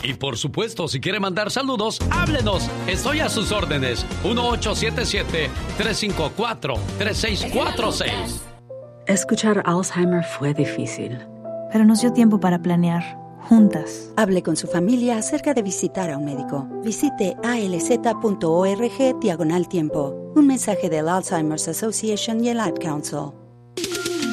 Y por supuesto, si quiere mandar saludos, háblenos. Estoy a sus órdenes. 1877-354-3646. Escuchar Alzheimer fue difícil, pero nos dio tiempo para planear, juntas. Hable con su familia acerca de visitar a un médico. Visite alz.org/tiempo. Un mensaje del Alzheimer's Association y el Ad Council.